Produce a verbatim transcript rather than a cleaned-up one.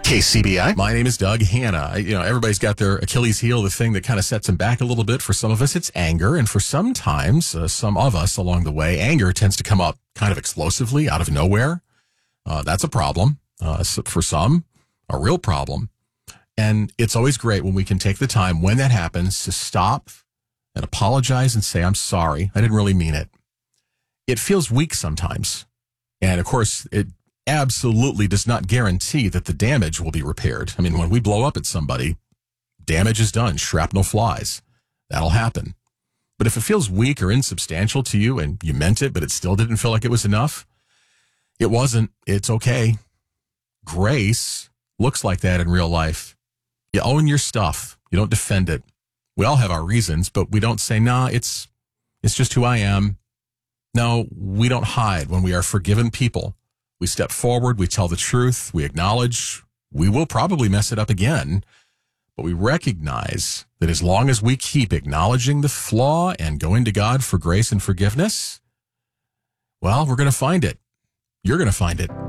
K C B I. My name is Doug Hanna. I, you know, everybody's got their Achilles heel, the thing that kind of sets them back a little bit. For some of us, it's anger. And for sometimes, uh, some of us along the way, anger tends to come up kind of explosively out of nowhere. Uh, that's a problem. Uh, so for some, a real problem. And it's always great when we can take the time when that happens to stop and apologize and say, I'm sorry. I didn't really mean it. It feels weak sometimes. And of course, it absolutely does not guarantee that the damage will be repaired. I mean, when we blow up at somebody, damage is done. Shrapnel flies. That'll happen. But if it feels weak or insubstantial to you and you meant it, but it still didn't feel like it was enough, it wasn't. It's okay. Grace looks like that in real life. You own your stuff. You don't defend it. We all have our reasons, but we don't say, nah, it's, it's just who I am. No, we don't hide when we are forgiven people. We step forward, we tell the truth, we acknowledge we will probably mess it up again, but we recognize that as long as we keep acknowledging the flaw and going to God for grace and forgiveness, well, we're going to find it. You're going to find it.